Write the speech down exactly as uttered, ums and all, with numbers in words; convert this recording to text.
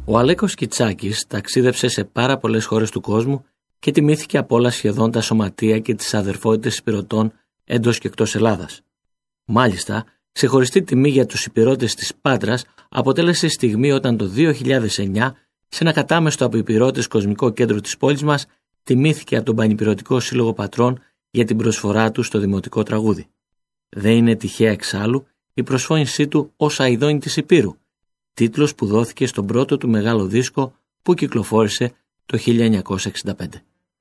Ο Αλέκος Κιτσάκης ταξίδεψε σε πάρα πολλές χώρες του κόσμου και τιμήθηκε από όλα σχεδόν τα σωματεία και τις αδερφότητες υπηρωτών εντός και εκτός Ελλάδας. Μάλιστα, ξεχωριστή τιμή για τους υπηρώτες της Πάτρας αποτέλεσε η στιγμή όταν το δύο χιλιάδες εννιά, σε ένα κατάμεστο από υπηρώτες κοσμικό κέντρο της πόλης μας, τιμήθηκε από τον Πανυπηρωτικό Σύλλογο Πατρών για την προσφορά του στο δημοτικό τραγούδι. Δεν είναι τυχαία εξάλλου η προσφώνησή του ως Αηδόνη της Υπήρου, τίτλος που δόθηκε στον πρώτο του μεγάλο δίσκο που κυκλοφόρησε το χίλια εννιακόσια εξήντα πέντε.